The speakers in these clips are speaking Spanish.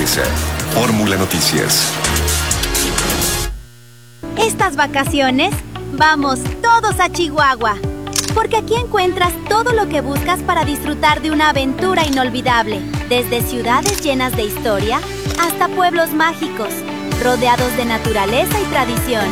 naturaleza. Fórmula Noticias. Estas vacaciones, vamos todos a Chihuahua. Porque aquí encuentras todo lo que buscas para disfrutar de una aventura inolvidable. Desde ciudades llenas de historia hasta pueblos mágicos, rodeados de naturaleza y tradición.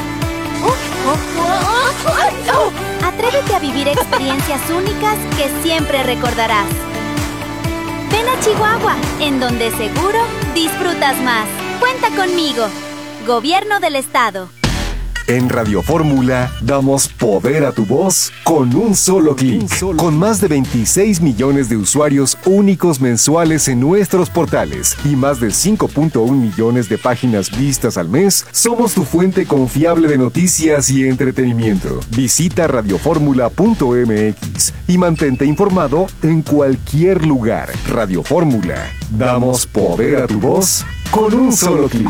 Atrévete a vivir experiencias únicas que siempre recordarás. Ven a Chihuahua, en donde seguro disfrutas más. Cuenta conmigo. Gobierno del Estado. En Radio Fórmula damos poder a tu voz con un solo clic. Con más de 26 millones de usuarios únicos mensuales en nuestros portales y más de 5.1 millones de páginas vistas al mes, somos tu fuente confiable de noticias y entretenimiento. Visita radioformula.mx y mantente informado en cualquier lugar. Radio Fórmula. Damos poder a tu voz con un solo clic.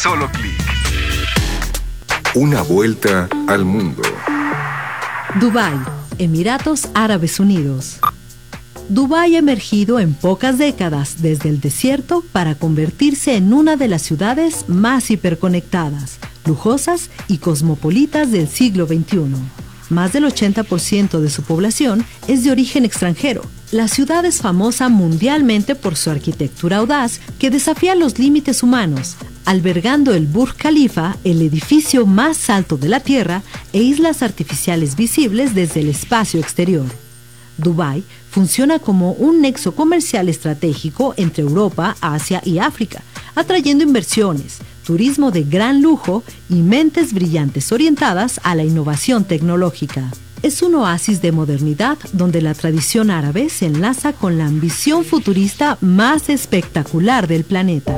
Una vuelta al mundo. Dubái, Emiratos Árabes Unidos. Dubái ha emergido en pocas décadas desde el desierto para convertirse en una de las ciudades más hiperconectadas, lujosas y cosmopolitas del siglo XXI. Más del 80% de su población es de origen extranjero. La ciudad es famosa mundialmente por su arquitectura audaz que desafía los límites humanos, albergando el Burj Khalifa, el edificio más alto de la Tierra, e islas artificiales visibles desde el espacio exterior. Dubái funciona como un nexo comercial estratégico entre Europa, Asia y África, atrayendo inversiones, turismo de gran lujo y mentes brillantes orientadas a la innovación tecnológica. Es un oasis de modernidad donde la tradición árabe se enlaza con la ambición futurista más espectacular del planeta.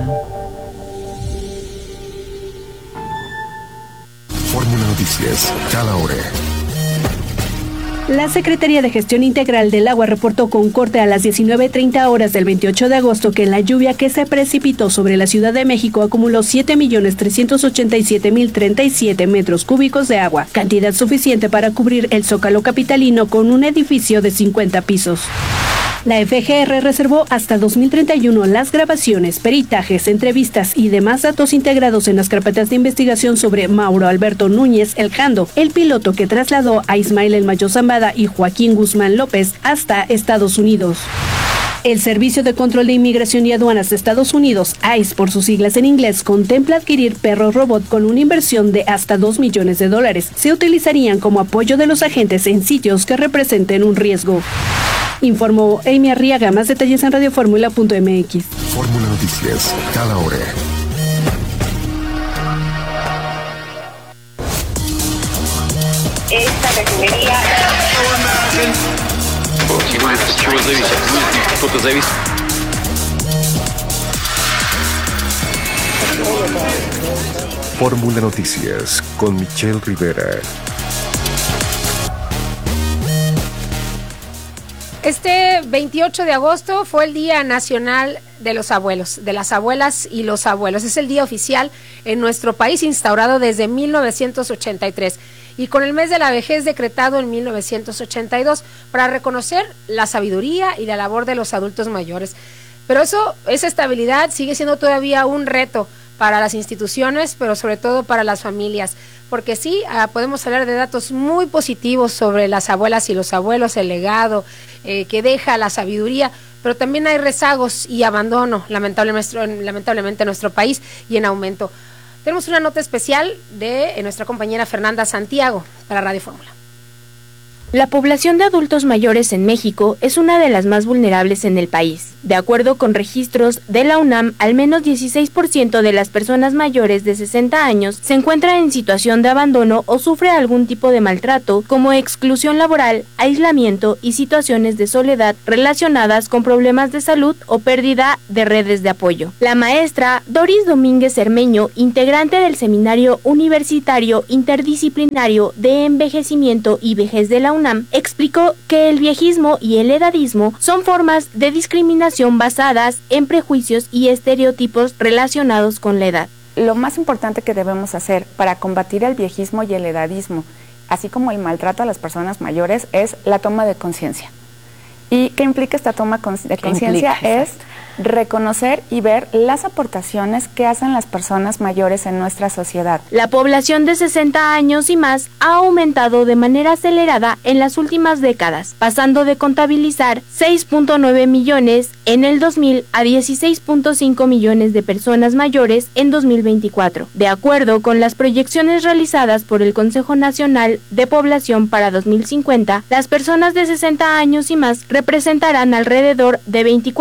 Fórmula Noticias, cada hora. La Secretaría de Gestión Integral del Agua reportó con corte a las 19:30 horas del 28 de agosto que la lluvia que se precipitó sobre la Ciudad de México acumuló 7.387.037 metros cúbicos de agua, cantidad suficiente para cubrir el Zócalo capitalino con un edificio de 50 pisos. La FGR reservó hasta 2031 las grabaciones, peritajes, entrevistas y demás datos integrados en las carpetas de investigación sobre Mauro Alberto Núñez El Jando, el piloto que trasladó a Ismael El Mayo Zambada y Joaquín Guzmán López hasta Estados Unidos. El Servicio de Control de Inmigración y Aduanas de Estados Unidos, ICE por sus siglas en inglés, contempla adquirir perros robot con una inversión de hasta $2 millones. Se utilizarían como apoyo de los agentes en sitios que representen un riesgo. Informó Amy Arriaga. Más detalles en radioformula.mx. Fórmula Noticias, cada hora. Esta refinería... Fórmula Noticias con Michelle Rivera. Este 28 de agosto fue el Día Nacional de los Abuelos, de las abuelas y los abuelos. Es el día oficial en nuestro país, instaurado desde 1983 y con el mes de la vejez decretado en 1982 para reconocer la sabiduría y la labor de los adultos mayores. Pero esa estabilidad sigue siendo todavía un reto para las instituciones, pero sobre todo para las familias, porque sí, podemos hablar de datos muy positivos sobre las abuelas y los abuelos, el legado que deja la sabiduría, pero también hay rezagos y abandono, lamentablemente en nuestro país y en aumento. Tenemos una nota especial de nuestra compañera Fernanda Santiago para Radio Fórmula. La población de adultos mayores en México es una de las más vulnerables en el país. De acuerdo con registros de la UNAM, al menos 16% de las personas mayores de 60 años se encuentran en situación de abandono o sufre algún tipo de maltrato, como exclusión laboral, aislamiento y situaciones de soledad relacionadas con problemas de salud o pérdida de redes de apoyo. La maestra Doris Domínguez Cermeño, integrante del Seminario Universitario Interdisciplinario de Envejecimiento y Vejez de la UNAM, explicó que el viejismo y el edadismo son formas de discriminación basadas en prejuicios y estereotipos relacionados con la edad. Lo más importante que debemos hacer para combatir el viejismo y el edadismo, así como el maltrato a las personas mayores, es la toma de conciencia. ¿Y qué implica esta toma de conciencia? Es reconocer y ver las aportaciones que hacen las personas mayores en nuestra sociedad. La población de 60 años y más ha aumentado de manera acelerada en las últimas décadas, pasando de contabilizar 6.9 millones en el 2000 a 16.5 millones de personas mayores en 2024, de acuerdo con las proyecciones realizadas por el Consejo Nacional de Población para 2050. Las personas de 60 años y más representarán alrededor de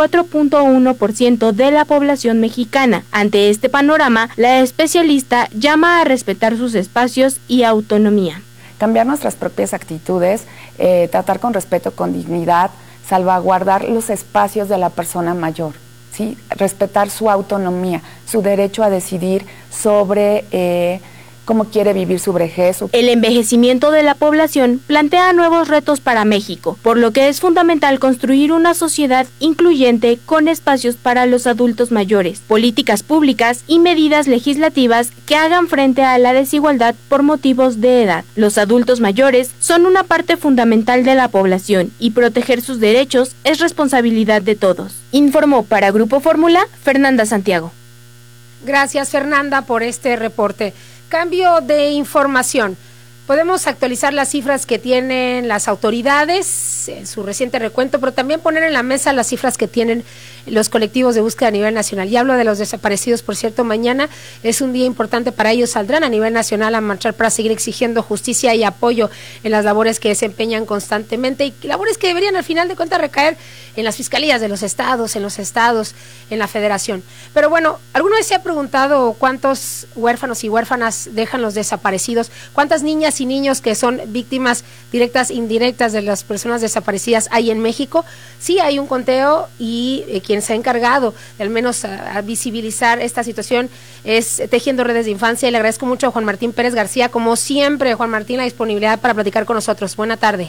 24.1% de la población mexicana. Ante este panorama, la especialista llama a respetar sus espacios y autonomía. Cambiar nuestras propias actitudes, tratar con respeto, con dignidad, salvaguardar los espacios de la persona mayor, ¿sí? Respetar su autonomía, su derecho a decidir sobre cómo quiere vivir su vejez. El envejecimiento de la población plantea nuevos retos para México, por lo que es fundamental construir una sociedad incluyente con espacios para los adultos mayores, políticas públicas y medidas legislativas que hagan frente a la desigualdad por motivos de edad. Los adultos mayores son una parte fundamental de la población y proteger sus derechos es responsabilidad de todos. Informó para Grupo Fórmula, Fernanda Santiago. Gracias, Fernanda, por este reporte. Cambio de información. Podemos actualizar las cifras que tienen las autoridades en su reciente recuento, pero también poner en la mesa las cifras que tienen los colectivos de búsqueda a nivel nacional. Y hablo de los desaparecidos, por cierto, mañana es un día importante para ellos. Saldrán a nivel nacional a marchar para seguir exigiendo justicia y apoyo en las labores que desempeñan constantemente y labores que deberían al final de cuentas recaer en las fiscalías de los estados, en la federación. Pero bueno, ¿alguna vez se ha preguntado cuántos huérfanos y huérfanas dejan los desaparecidos? ¿Cuántas niñas y niños que son víctimas directas e indirectas de las personas desaparecidas hay en México? Sí, hay un conteo y quien se ha encargado de al menos a visibilizar esta situación es Tejiendo Redes de Infancia, y le agradezco mucho a Juan Martín Pérez García, como siempre, Juan Martín, la disponibilidad para platicar con nosotros. Buena tarde.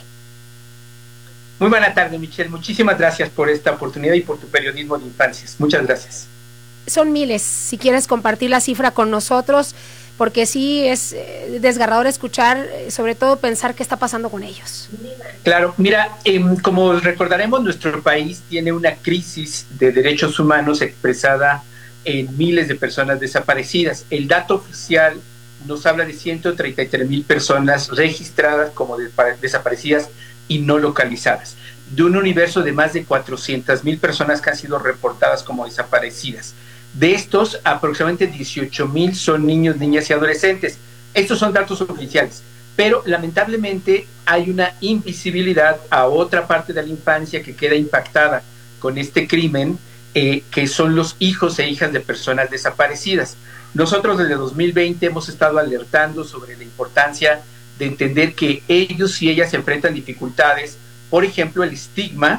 Muy buena tarde, Michelle. Muchísimas gracias por esta oportunidad y por tu periodismo de infancias. Muchas gracias. Son miles. Si quieres compartir la cifra con nosotros, porque sí es desgarrador escuchar, sobre todo pensar qué está pasando con ellos. Claro, mira, como recordaremos, nuestro país tiene una crisis de derechos humanos expresada en miles de personas desaparecidas. El dato oficial nos habla de 133,000 personas registradas como desaparecidas y no localizadas, de un universo de más de 400,000 personas que han sido reportadas como desaparecidas. De estos, aproximadamente 18,000 son niños, niñas y adolescentes. Estos son datos oficiales, pero lamentablemente hay una invisibilidad a otra parte de la infancia que queda impactada con este crimen, que son los hijos e hijas de personas desaparecidas. Nosotros desde 2020 hemos estado alertando sobre la importancia de entender que ellos y ellas se enfrentan dificultades, por ejemplo, el estigma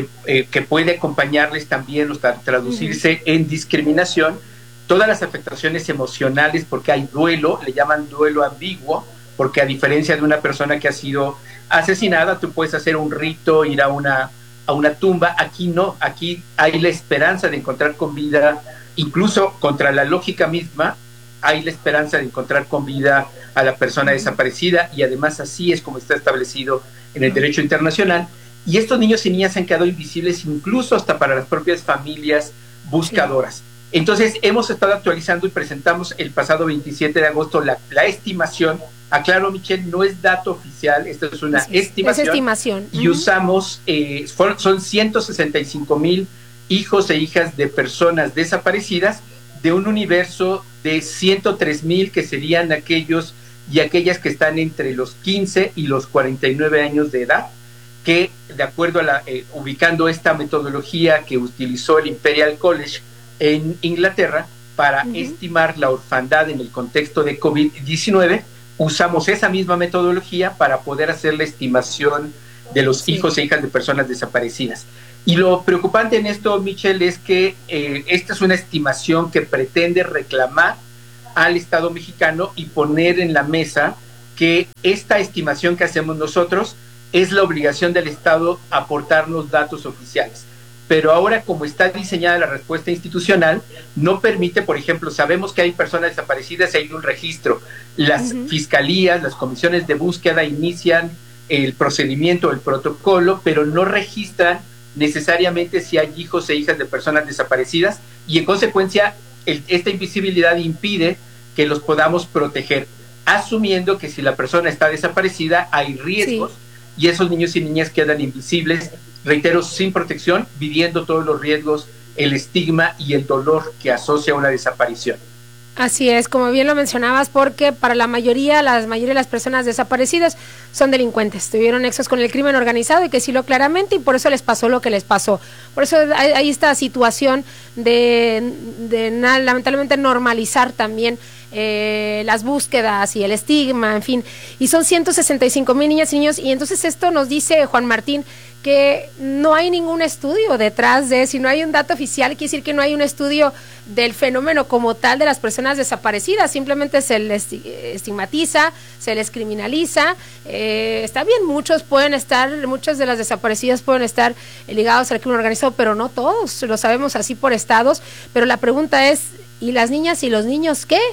que puede acompañarles también o traducirse en discriminación, todas las afectaciones emocionales, porque hay duelo, le llaman duelo ambiguo, porque a diferencia de una persona que ha sido asesinada, tú puedes hacer un rito, ir a una tumba. Aquí no, aquí hay la esperanza de encontrar con vida, incluso contra la lógica misma, hay la esperanza de encontrar con vida a la persona desaparecida, y además así es como está establecido en el derecho internacional. Y estos niños y niñas han quedado invisibles incluso hasta para las propias familias buscadoras. Entonces hemos estado actualizando y presentamos el pasado 27 de agosto la estimación. Aclaro, Michelle, no es dato oficial, esta es una estimación. Es estimación. Y usamos, son 165,000 hijos e hijas de personas desaparecidas, de un universo de 103,000 que serían aquellos y aquellas que están entre los 15 y los 49 años de edad, que de acuerdo a ubicando esta metodología que utilizó el Imperial College en Inglaterra para estimar la orfandad en el contexto de COVID-19, usamos esa misma metodología para poder hacer la estimación de los hijos e hijas de personas desaparecidas. Y lo preocupante en esto, Michelle, es que esta es una estimación que pretende reclamar al Estado mexicano y poner en la mesa que esta estimación que hacemos nosotros es la obligación del Estado aportarnos datos oficiales. Pero ahora, como está diseñada la respuesta institucional, no permite, por ejemplo, sabemos que hay personas desaparecidas y hay un registro. Las fiscalías, las comisiones de búsqueda inician el procedimiento, el protocolo, pero no registran necesariamente si hay hijos e hijas de personas desaparecidas, y en consecuencia esta invisibilidad impide que los podamos proteger, asumiendo que si la persona está desaparecida hay riesgos, y esos niños y niñas quedan invisibles, reitero, sin protección, viviendo todos los riesgos, el estigma y el dolor que asocia una desaparición. Así es, como bien lo mencionabas, porque para la mayoría de las personas desaparecidas son delincuentes, tuvieron nexos con el crimen organizado, hay que decirlo claramente, y por eso les pasó lo que les pasó. Por eso hay esta situación de lamentablemente normalizar también las búsquedas y el estigma, en fin, y son 165,000 niñas y niños, y entonces esto nos dice Juan Martín que no hay ningún estudio detrás de, si no hay un dato oficial, quiere decir que no hay un estudio del fenómeno como tal de las personas desaparecidas, simplemente se les estigmatiza, se les criminaliza, está bien, muchas de las desaparecidas pueden estar ligados al crimen organizado, pero no todos, lo sabemos así por estados, pero la pregunta es, ¿y las niñas y los niños qué?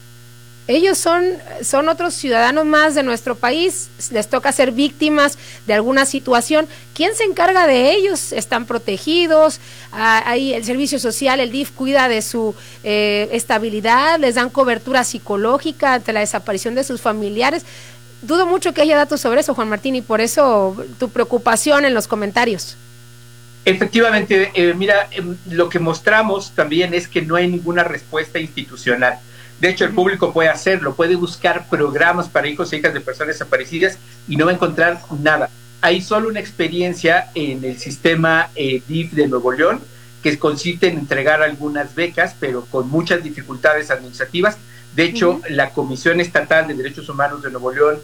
Ellos son otros ciudadanos más de nuestro país, les toca ser víctimas de alguna situación. ¿Quién se encarga de ellos? ¿Están protegidos? Ahí el servicio social, el DIF, cuida de su estabilidad, les dan cobertura psicológica ante la desaparición de sus familiares. Dudo mucho que haya datos sobre eso, Juan Martín, y por eso tu preocupación en los comentarios. Efectivamente, mira, lo que mostramos también es que no hay ninguna respuesta institucional. De hecho, el público puede hacerlo, puede buscar programas para hijos e hijas de personas desaparecidas y no va a encontrar nada. Hay solo una experiencia en el sistema DIF de Nuevo León, que consiste en entregar algunas becas, pero con muchas dificultades administrativas. De hecho, la Comisión Estatal de Derechos Humanos de Nuevo León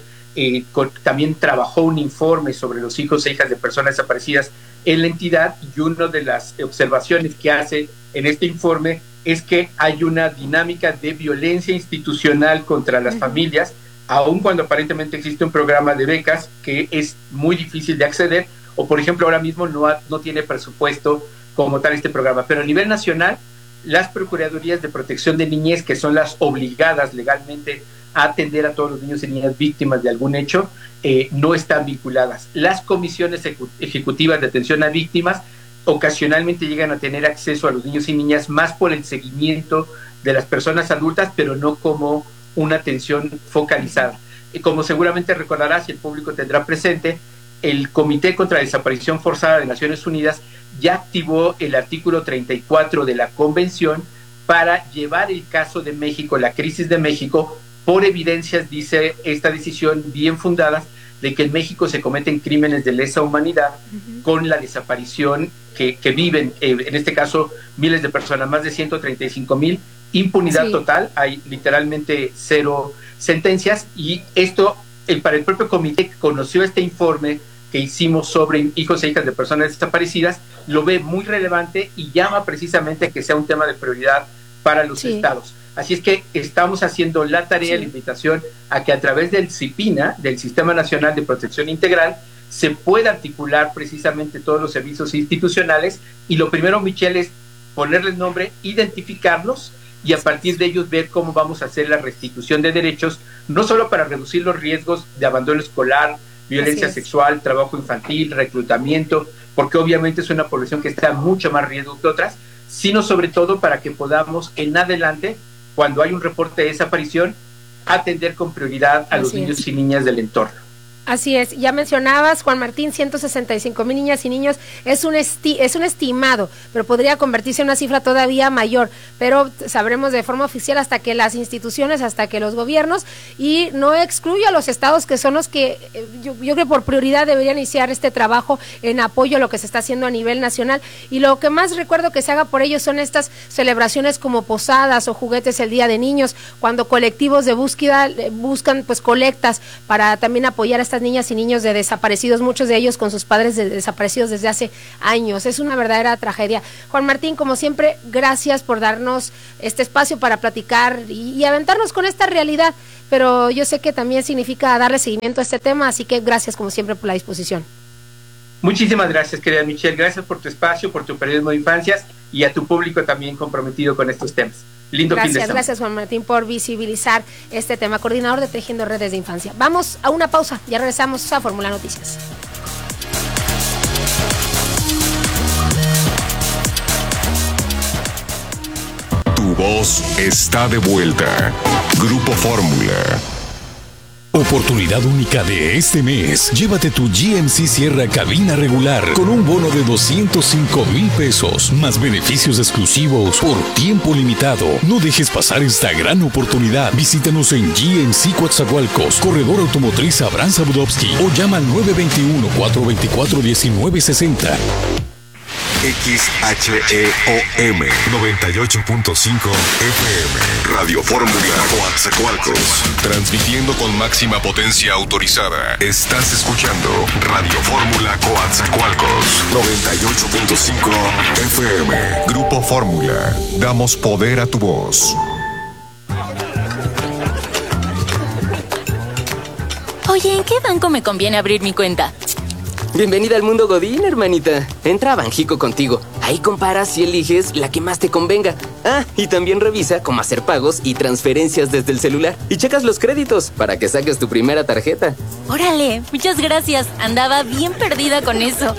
también trabajó un informe sobre los hijos e hijas de personas desaparecidas en la entidad, y una de las observaciones que hace en este informe es que hay una dinámica de violencia institucional contra las familias, aun cuando aparentemente existe un programa de becas que es muy difícil de acceder, o por ejemplo ahora mismo no tiene presupuesto como tal este programa. Pero a nivel nacional, las Procuradurías de Protección de Niñez, que son las obligadas legalmente a atender a todos los niños y niñas víctimas de algún hecho, no están vinculadas. Las comisiones ejecutivas de atención a víctimas ocasionalmente llegan a tener acceso a los niños y niñas más por el seguimiento de las personas adultas, pero no como una atención focalizada. Como seguramente recordarás y el público tendrá presente, el Comité contra la Desaparición Forzada de Naciones Unidas ya activó el artículo 34 de la Convención para llevar el caso de México, la crisis de México, por evidencias, dice esta decisión, bien fundadas, de que en México se cometen crímenes de lesa humanidad con la desaparición que viven, en este caso, miles de personas, más de 135,000, impunidad total, hay literalmente 0 sentencias, y esto, para el propio comité que conoció este informe que hicimos sobre hijos e hijas de personas desaparecidas, lo ve muy relevante y llama precisamente a que sea un tema de prioridad para los estados. Así es que estamos haciendo la tarea, la invitación a que a través del CIPINA, del Sistema Nacional de Protección Integral, se pueda articular precisamente todos los servicios institucionales, y lo primero, Michelle, es ponerles nombre, identificarlos, y a partir de ellos ver cómo vamos a hacer la restitución de derechos, no solo para reducir los riesgos de abandono escolar, violencia sexual, trabajo infantil, reclutamiento, porque obviamente es una población que está mucho más riesgo que otras, sino sobre todo para que podamos en adelante, cuando hay un reporte de desaparición, atender con prioridad a los niños y niñas del entorno. Así es, ya mencionabas, Juan Martín, 165,000 niñas y niños, es un estimado, pero podría convertirse en una cifra todavía mayor, pero sabremos de forma oficial hasta que las instituciones, hasta que los gobiernos, y no excluyo a los estados, que son los que yo creo que por prioridad deberían iniciar este trabajo en apoyo a lo que se está haciendo a nivel nacional, y lo que más recuerdo que se haga por ellos son estas celebraciones como posadas o juguetes el Día de Niños, cuando colectivos de búsqueda buscan pues colectas para también apoyar a estas niñas y niños de desaparecidos, muchos de ellos con sus padres desaparecidos desde hace años. Es una verdadera tragedia. Juan Martín, como siempre, gracias por darnos este espacio para platicar y aventarnos con esta realidad, pero yo sé que también significa darle seguimiento a este tema, así que gracias como siempre por la disposición. Muchísimas gracias, querida Michelle, gracias por tu espacio, por tu periodismo de infancias, y a tu público también comprometido con estos temas. Lindo fin de semana. Gracias, Juan Martín, por visibilizar este tema, coordinador de Tejiendo Redes de Infancia. Vamos a una pausa, ya regresamos a Fórmula Noticias. voz está de vuelta. Grupo Fórmula. Oportunidad única de este mes. Llévate tu GMC Sierra cabina regular con un bono de 205,000 pesos, más beneficios exclusivos por tiempo limitado. No dejes pasar esta gran oportunidad. Visítanos en GMC Coatzacoalcos, Corredor Automotriz Abraham Zabudowski, o llama al 921-424-1960. XHEOM 98.5 FM. Radio Fórmula Coatzacoalcos. Transmitiendo con máxima potencia autorizada. Estás escuchando Radio Fórmula Coatzacoalcos 98.5 FM. Grupo Fórmula. Damos poder a tu voz. Oye, ¿en qué banco me conviene abrir mi cuenta? Bienvenida al mundo Godín, hermanita. Entra a Banjico Contigo. Ahí comparas y eliges la que más te convenga. Ah, y también revisa cómo hacer pagos y transferencias desde el celular. Y checas los créditos para que saques tu primera tarjeta. Órale, muchas gracias. Andaba bien perdida con eso.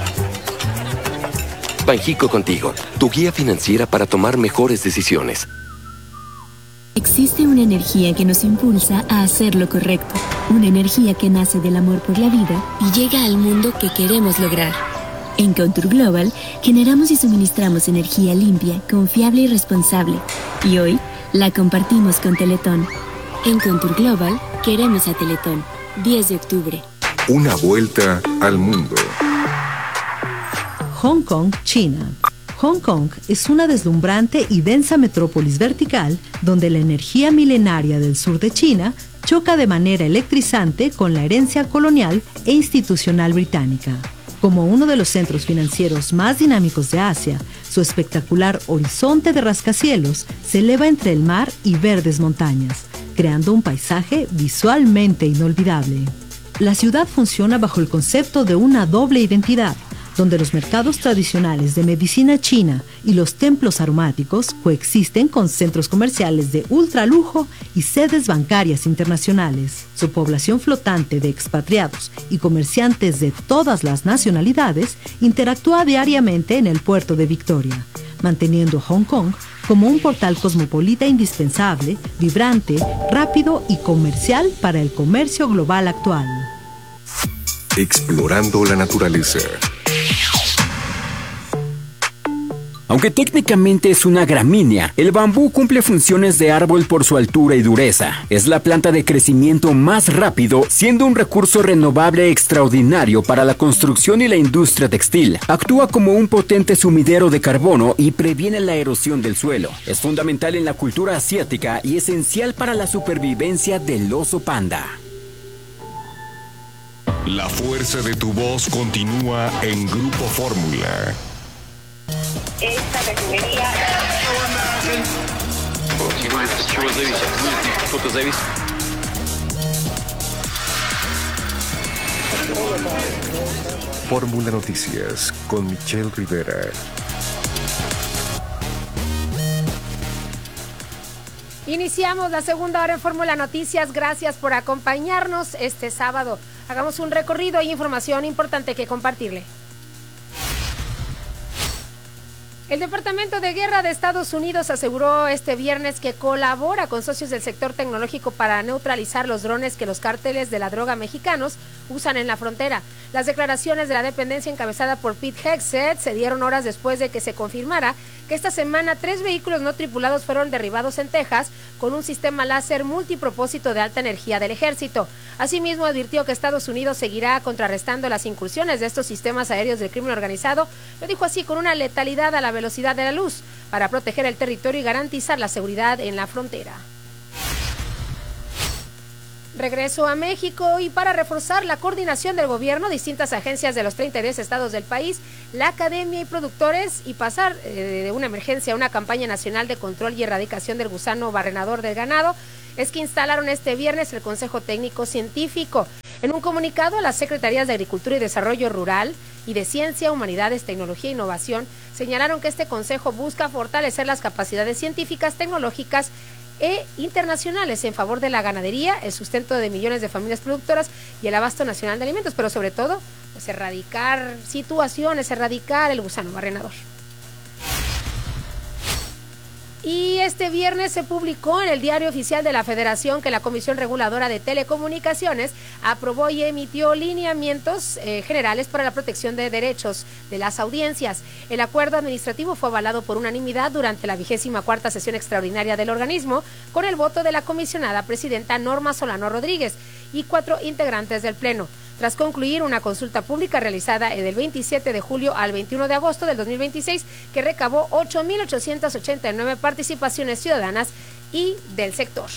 Banjico Contigo, tu guía financiera para tomar mejores decisiones. Existe una energía que nos impulsa a hacer lo correcto. Una energía que nace del amor por la vida y llega al mundo que queremos lograr. En Contour Global, generamos y suministramos energía limpia, confiable y responsable. Y hoy, la compartimos con Teletón. En Contour Global, queremos a Teletón. 10 de octubre. Una vuelta al mundo. Hong Kong, China. Hong Kong es una deslumbrante y densa metrópolis vertical donde la energía milenaria del sur de China choca de manera electrizante con la herencia colonial e institucional británica. Como uno de los centros financieros más dinámicos de Asia, su espectacular horizonte de rascacielos se eleva entre el mar y verdes montañas, creando un paisaje visualmente inolvidable. La ciudad funciona bajo el concepto de una doble identidad, donde los mercados tradicionales de medicina china y los templos aromáticos coexisten con centros comerciales de ultralujo y sedes bancarias internacionales. Su población flotante de expatriados y comerciantes de todas las nacionalidades interactúa diariamente en el puerto de Victoria, manteniendo Hong Kong como un portal cosmopolita indispensable, vibrante, rápido y comercial para el comercio global actual. Explorando la naturaleza. Aunque técnicamente es una gramínea, el bambú cumple funciones de árbol por su altura y dureza. Es la planta de crecimiento más rápido, siendo un recurso renovable extraordinario para la construcción y la industria textil. Actúa como un potente sumidero de carbono y previene la erosión del suelo. Es fundamental en la cultura asiática y esencial para la supervivencia del oso panda. La fuerza de tu voz continúa en Grupo Fórmula. Esta refinería... Fórmula Noticias con Michelle Rivera. Iniciamos la segunda hora en Fórmula Noticias. Gracias por acompañarnos este sábado. Hagamos un recorrido y información importante que compartirle. El Departamento de Guerra de Estados Unidos aseguró este viernes que colabora con socios del sector tecnológico para neutralizar los drones que los cárteles de la droga mexicanos usan en la frontera. Las declaraciones de la dependencia encabezada por Pete Hegseth se dieron horas después de que se confirmara que esta semana 3 vehículos no tripulados fueron derribados en Texas con un sistema láser multipropósito de alta energía del ejército. Asimismo, advirtió que Estados Unidos seguirá contrarrestando las incursiones de estos sistemas aéreos del crimen organizado, lo dijo así, con una letalidad a la velocidad de la luz, para proteger el territorio y garantizar la seguridad en la frontera. Regreso a México y para reforzar la coordinación del gobierno, distintas agencias de los 32 estados del país, la academia y productores, y pasar de una emergencia a una campaña nacional de control y erradicación del gusano barrenador del ganado, es que instalaron este viernes el Consejo Técnico Científico. En un comunicado, las Secretarías de Agricultura y Desarrollo Rural y de Ciencia, Humanidades, Tecnología e Innovación señalaron que este consejo busca fortalecer las capacidades científicas, tecnológicas e internacionales en favor de la ganadería, el sustento de millones de familias productoras y el abasto nacional de alimentos, pero sobre todo, pues erradicar situaciones, erradicar el gusano barrenador. Y este viernes se publicó en el Diario Oficial de la Federación que la Comisión Reguladora de Telecomunicaciones aprobó y emitió lineamientos generales para la protección de derechos de las audiencias. El acuerdo administrativo fue avalado por unanimidad durante la 24ª sesión extraordinaria del organismo, con el voto de la comisionada presidenta Norma Solano Rodríguez y 4 integrantes del Pleno. Tras concluir una consulta pública realizada del 27 de julio al 21 de agosto del 2026, que recabó 8.889 participaciones ciudadanas y del sector.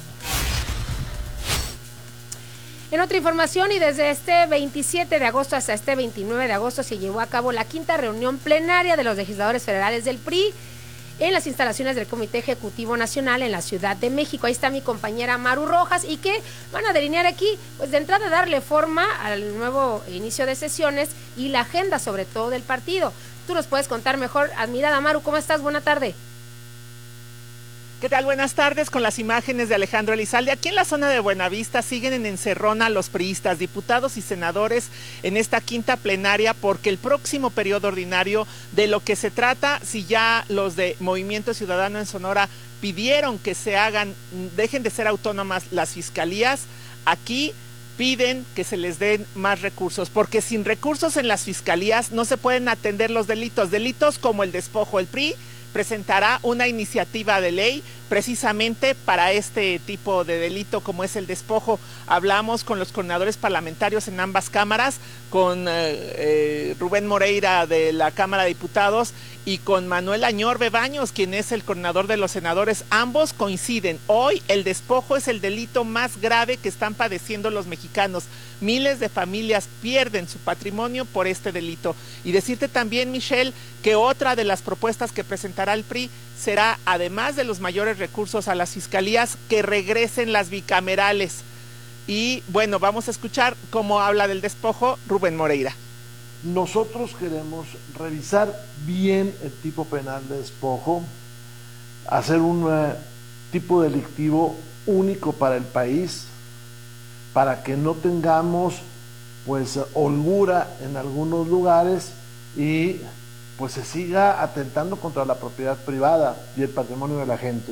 En otra información, y desde este 27 de agosto hasta este 29 de agosto se llevó a cabo la 5ª reunión plenaria de los legisladores federales del PRI en las instalaciones del Comité Ejecutivo Nacional en la Ciudad de México. Ahí está mi compañera Maru Rojas, y que van a delinear aquí, pues de entrada darle forma al nuevo inicio de sesiones y la agenda sobre todo del partido. Tú nos puedes contar mejor. Admirada Maru, ¿cómo estás? Buena tarde. ¿Qué tal? Buenas tardes, con las imágenes de Alejandro Elizalde. Aquí en la zona de Buenavista siguen en encerrona los priistas, diputados y senadores en esta 5ª plenaria, porque el próximo periodo ordinario, de lo que se trata, si ya los de Movimiento Ciudadano en Sonora pidieron que dejen de ser autónomas las fiscalías, aquí piden que se les den más recursos, porque sin recursos en las fiscalías no se pueden atender los delitos como el despojo. El PRI presentará una iniciativa de ley precisamente para este tipo de delito como es el despojo. Hablamos con los coordinadores parlamentarios en ambas cámaras, con Rubén Moreira de la Cámara de Diputados y con Manuel Añorbe Baños, quien es el coordinador de los senadores. Ambos coinciden: hoy el despojo es el delito más grave que están padeciendo los mexicanos. Miles de familias pierden su patrimonio por este delito. Y decirte también, Michelle, que otra de las propuestas que presentará el PRI será, además de los mayores recursos a las fiscalías, que regresen las bicamerales. Y bueno, vamos a escuchar cómo habla del despojo Rubén Moreira. Nosotros queremos revisar bien el tipo penal de despojo, hacer un tipo delictivo único para el país, para que no tengamos pues holgura en algunos lugares y pues se siga atentando contra la propiedad privada y el patrimonio de la gente.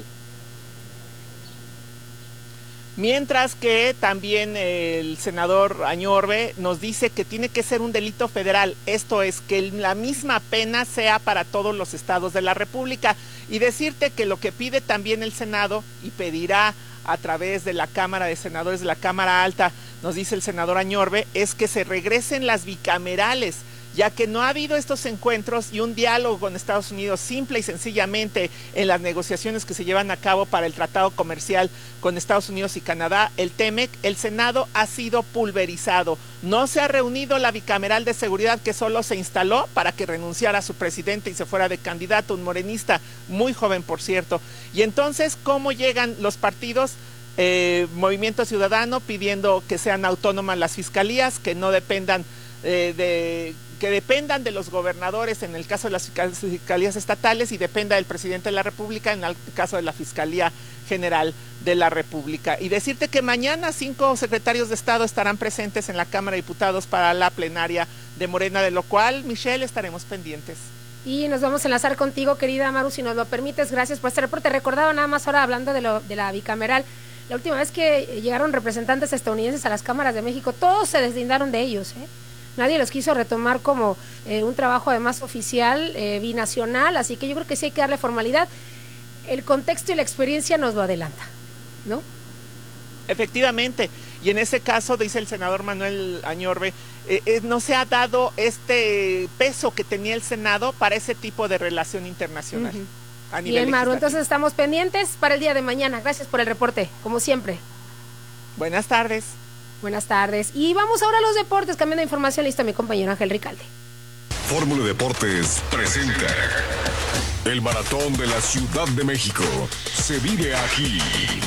Mientras que también el senador Añorbe nos dice que tiene que ser un delito federal, esto es, que la misma pena sea para todos los estados de la República. Y decirte que lo que pide también el Senado, y pedirá a través de la Cámara de Senadores, de la Cámara Alta, nos dice el senador Añorbe, es que se regresen las bicamerales, ya que no ha habido estos encuentros y un diálogo con Estados Unidos simple y sencillamente en las negociaciones que se llevan a cabo para el tratado comercial con Estados Unidos y Canadá, el TEMEC. El Senado ha sido pulverizado. No se ha reunido la bicameral de seguridad, que solo se instaló para que renunciara a su presidente y se fuera de candidato, un morenista muy joven, por cierto. Y entonces, ¿cómo llegan los partidos? Movimiento Ciudadano pidiendo que sean autónomas las fiscalías, que no dependan que dependan de los gobernadores en el caso de las fiscalías estatales y dependa del presidente de la República en el caso de la Fiscalía General de la República. Y decirte que mañana 5 secretarios de Estado estarán presentes en la Cámara de Diputados para la plenaria de Morena, de lo cual, Michelle, estaremos pendientes. Y nos vamos a enlazar contigo, querida Maru, si nos lo permites. Gracias por este reporte. Recordaba nada más ahora, hablando de la bicameral, la última vez que llegaron representantes estadounidenses a las cámaras de México, todos se deslindaron de ellos, Nadie los quiso retomar como un trabajo además oficial, binacional, así que yo creo que sí hay que darle formalidad. El contexto y la experiencia nos lo adelanta, ¿no? Efectivamente, y en ese caso, dice el senador Manuel Añorbe, no se ha dado este peso que tenía el Senado para ese tipo de relación internacional. A nivel Bien, Maru, entonces estamos pendientes para el día de mañana. Gracias por el reporte, como siempre. Buenas tardes. Buenas tardes. Y vamos ahora a los deportes, cambiando de información. Listo, mi compañero Ángel Ricalde. Fórmula Deportes presenta el Maratón de la Ciudad de México. Se vive aquí.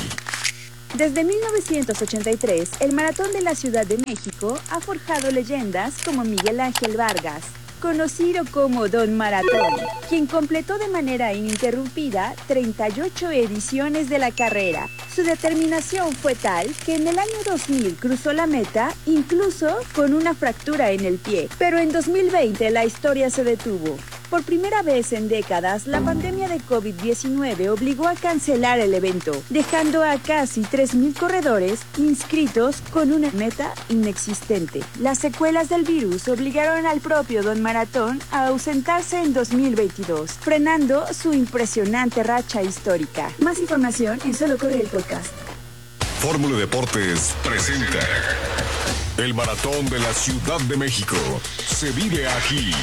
Desde 1983, el Maratón de la Ciudad de México ha forjado leyendas como Miguel Ángel Vargas, conocido como Don Maratón, quien completó de manera ininterrumpida 38 ediciones de la carrera. Su determinación fue tal que en el año 2000 cruzó la meta, incluso con una fractura en el pie. Pero en 2020 la historia se detuvo. Por primera vez en décadas, la pandemia de COVID-19 obligó a cancelar el evento, dejando a casi 3,000 corredores inscritos con una meta inexistente. Las secuelas del virus obligaron al propio Don Maratón a ausentarse en 2022, frenando su impresionante racha histórica. Más información en Solo Corre el Podcast. Fórmula Deportes presenta el Maratón de la Ciudad de México. Se vive aquí.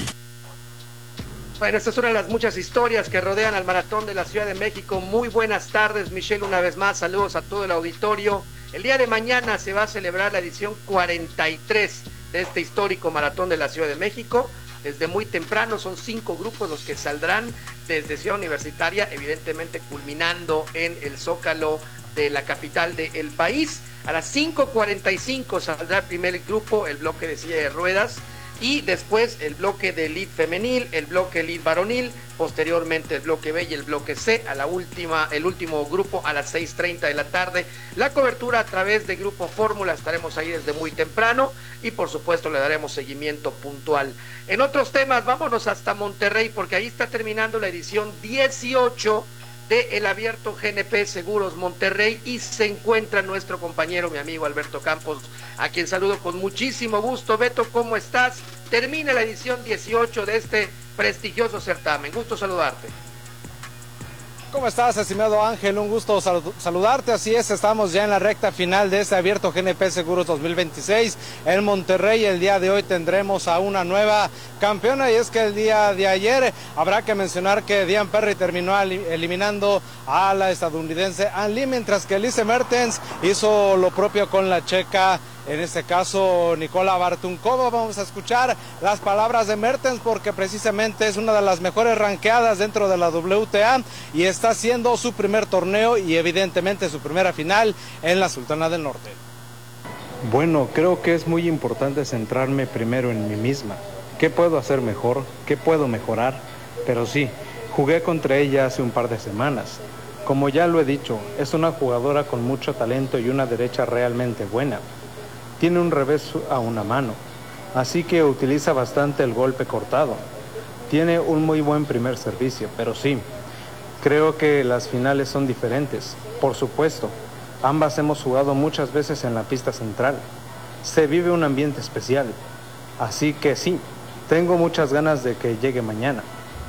Bueno, esta es una de las muchas historias que rodean al Maratón de la Ciudad de México. Muy buenas tardes, Michelle, una vez más. Saludos a todo el auditorio. El día de mañana se va a celebrar la edición 43 de este histórico Maratón de la Ciudad de México. Desde muy temprano son 5 grupos los que saldrán desde Ciudad Universitaria, evidentemente culminando en el Zócalo de la capital del país. A las 5:45 saldrá el primer grupo, el bloque de silla de ruedas, y después el bloque de elite femenil, el bloque elite varonil, posteriormente el bloque B y el bloque C, el último grupo a las 6:30 de la tarde. La cobertura a través de Grupo Fórmula, estaremos ahí desde muy temprano y por supuesto le daremos seguimiento puntual. En otros temas, vámonos hasta Monterrey, porque ahí está terminando la edición 18 de el Abierto GNP Seguros Monterrey y se encuentra nuestro compañero, mi amigo Alberto Campos, a quien saludo con muchísimo gusto. Beto, ¿cómo estás? Termina la edición 18 de este prestigioso certamen. Gusto saludarte. ¿Cómo estás, estimado Ángel? Un gusto saludarte. Así es, estamos ya en la recta final de este Abierto GNP Seguros 2026 en Monterrey. El día de hoy tendremos a una nueva campeona y es que el día de ayer habrá que mencionar que Diane Perry terminó eliminando a la estadounidense Ann Lee, mientras que Elise Mertens hizo lo propio con la checa, en este caso Nicola Bartunkova. Vamos a escuchar las palabras de Mertens porque precisamente es una de las mejores ranqueadas dentro de la WTA y está haciendo su primer torneo y evidentemente su primera final en la Sultana del Norte. Bueno, creo que es muy importante centrarme primero en mí misma. ¿Qué puedo hacer mejor? ¿Qué puedo mejorar? Pero sí, jugué contra ella hace un par de semanas. Como ya lo he dicho, es una jugadora con mucho talento y una derecha realmente buena. Tiene un revés a una mano, así que utiliza bastante el golpe cortado. Tiene un muy buen primer servicio, pero sí, creo que las finales son diferentes. Por supuesto, ambas hemos jugado muchas veces en la pista central. Se vive un ambiente especial, así que sí, tengo muchas ganas de que llegue mañana.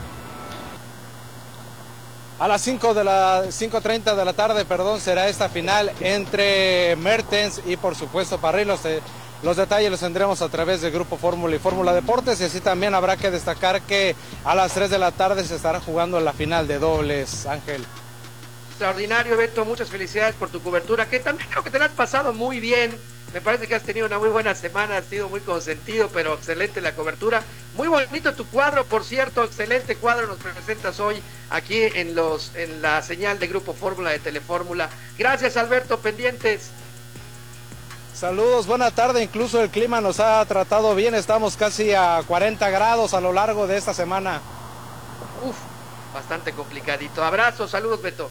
A las 5:30 de la tarde, será esta final entre Mertens y por supuesto Parry. Los detalles los tendremos a través de Grupo Fórmula y Fórmula Deportes, y así también habrá que destacar que a las 3 de la tarde se estará jugando la final de dobles, Ángel. Extraordinario, Beto, muchas felicidades por tu cobertura, que también creo que te la has pasado muy bien. Me parece que has tenido una muy buena semana, has sido muy consentido, pero excelente la cobertura. Muy bonito tu cuadro, por cierto, excelente cuadro nos presentas hoy aquí en la señal de Grupo Fórmula de Telefórmula. Gracias, Alberto, pendientes. Saludos, buena tarde. Incluso el clima nos ha tratado bien, estamos casi a 40 grados a lo largo de esta semana. Uf, bastante complicadito. Abrazos, saludos, Beto.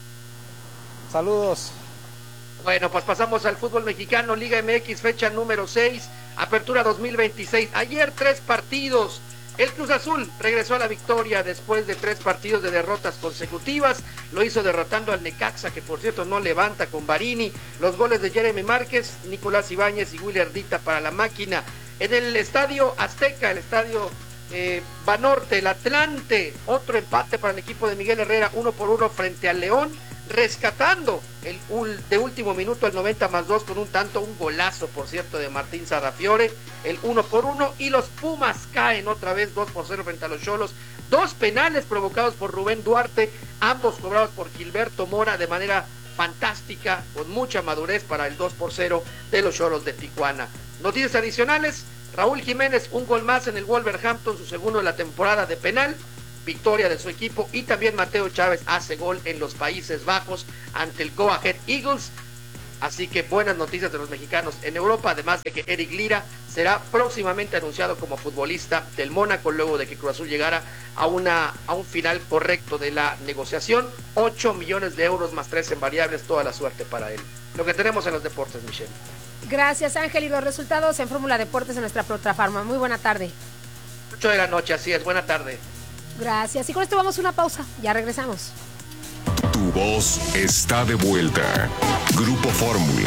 Saludos. Bueno, pues pasamos al fútbol mexicano, Liga MX, fecha número 6, Apertura 2026. Ayer 3 partidos. El Cruz Azul regresó a la victoria después de 3 partidos de derrotas consecutivas. Lo hizo derrotando al Necaxa, que por cierto no levanta con Barini. Los goles de Jeremy Márquez, Nicolás Ibáñez y Willy Ardita para la máquina. En el Estadio Azteca, el Estadio Banorte, el Atlante, otro empate para el equipo de Miguel Herrera, 1-1 frente al León, rescatando de último minuto el 90+2 con un golazo, por cierto, de Martín Sarrafiore, el 1-1, y los Pumas caen otra vez 2-0 frente a los Xolos. 2 penales provocados por Rubén Duarte, ambos cobrados por Gilberto Mora de manera fantástica, con mucha madurez para el 2-0 de los Xolos de Tijuana. Noticias adicionales: Raúl Jiménez, un gol más en el Wolverhampton, su segundo de la temporada de penal, victoria de su equipo, y también Mateo Chávez hace gol en los Países Bajos ante el Go Ahead Eagles. Así que buenas noticias de los mexicanos en Europa, además de que Eric Lira será próximamente anunciado como futbolista del Mónaco, luego de que Cruz Azul llegara a un final correcto de la negociación. 8 millones de euros más 3 en variables, toda la suerte para él. Lo que tenemos en los deportes, Michelle. Gracias, Ángel, y los resultados en Fórmula Deportes en nuestra Protrafarma. Muy buena tarde. 8 de la noche, así es. Buena tarde. Gracias. Y con esto vamos a una pausa. Ya regresamos. Tu voz está de vuelta. Grupo Fórmula.